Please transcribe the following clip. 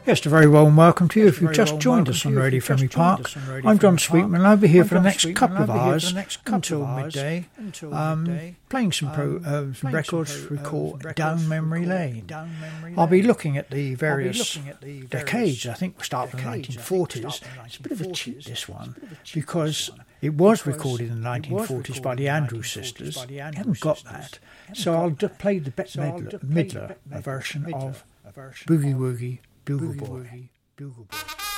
Yes, a very warm welcome to you if you've just joined us on Radio Fenway Park. I'm John Sweetman and I'll be here for the next couple of hours until midday, playing some records we call Down Memory Lane. I'll be looking at the various decades. I think we start from the 1940s. It's a bit of a cheat, this one, because it was recorded in the 1940s by the Andrews Sisters. You haven't got that. So I'll just play the Bette Midler version of Boogie Woogie Bugle Boy.